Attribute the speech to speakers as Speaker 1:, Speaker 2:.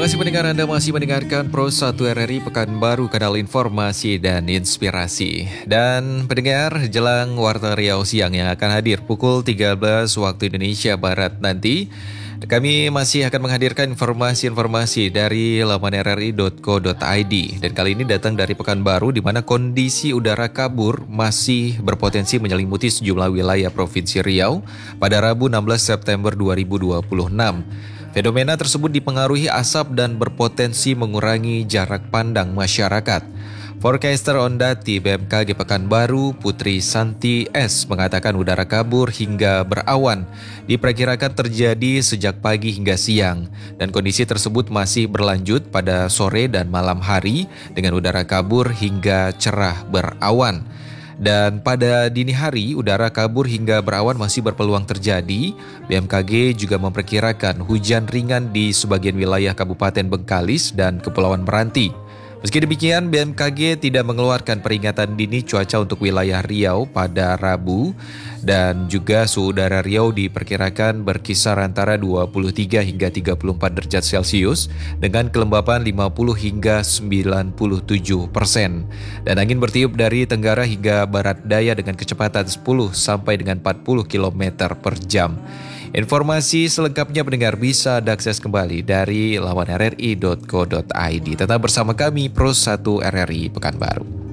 Speaker 1: kasih pendengar, Anda masih mendengarkan Pro 1 RRI Pekanbaru, kanal informasi dan inspirasi. Dan pendengar, jelang Warta Riau siang yang akan hadir pukul 13 waktu Indonesia Barat nanti, kami masih akan menghadirkan informasi-informasi dari laman rri.co.id. Dan kali ini datang dari Pekanbaru, di mana kondisi udara kabur masih berpotensi menyelimuti sejumlah wilayah Provinsi Riau pada Rabu 16 September 2026. Fenomena tersebut dipengaruhi asap dan berpotensi mengurangi jarak pandang masyarakat. Forecaster Ondati BMKG Pekanbaru, Putri Santi S, mengatakan udara kabur hingga berawan diperkirakan terjadi sejak pagi hingga siang, dan kondisi tersebut masih berlanjut pada sore dan malam hari dengan udara kabur hingga cerah berawan. Dan pada dini hari, udara kabur hingga berawan masih berpeluang terjadi. BMKG juga memperkirakan hujan ringan di sebagian wilayah Kabupaten Bengkalis dan Kepulauan Meranti. Meski demikian, BMKG tidak mengeluarkan peringatan dini cuaca untuk wilayah Riau pada Rabu, dan juga suhu udara Riau diperkirakan berkisar antara 23 hingga 34 derajat Celcius dengan kelembapan 50 hingga 97%. Dan angin bertiup dari tenggara hingga barat daya dengan kecepatan 10 sampai dengan 40 km per jam. Informasi selengkapnya pendengar bisa diakses kembali dari laman rri.co.id. Tetap bersama kami Pro 1 RRI Pekanbaru.